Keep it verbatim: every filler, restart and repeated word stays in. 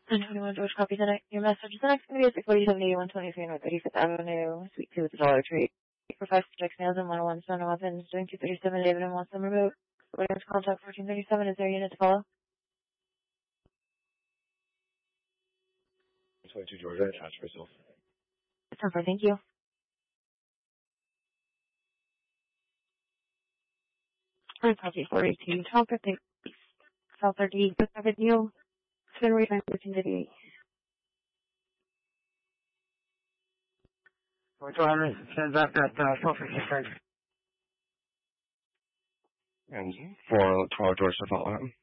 And anyone George copies the next, your message. The next going to be at forty-seven eighty-one twenty-three North thirty-fifth Avenue, Suite two with the dollar tree. For five subjects, males and one oh one son of weapons, doing two thirty-seven, David and wants them removed. Williams contact fourteen thirty-seven, is there a unit to follow? twenty-two Georgia, attach myself. Confirm, thank you. And copy four eighteen, twelve fifty, South thirty, Fifth Avenue, February fourteen fifty-eight. We're trying to send back that uh, twelve fifty-six. And for twelve Georgia to follow him.